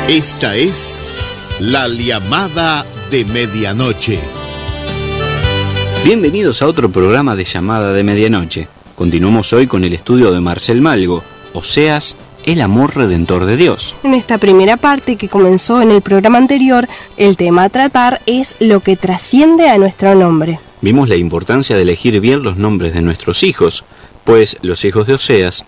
Esta es la llamada de medianoche. Bienvenidos a otro programa de Llamada de Medianoche. Continuamos hoy con el estudio de Marcel Malgo, Oseas, el amor redentor de Dios. En esta primera parte que comenzó en el programa anterior, el tema a tratar es lo que trasciende a nuestro nombre. Vimos la importancia de elegir bien los nombres de nuestros hijos, pues los hijos de Oseas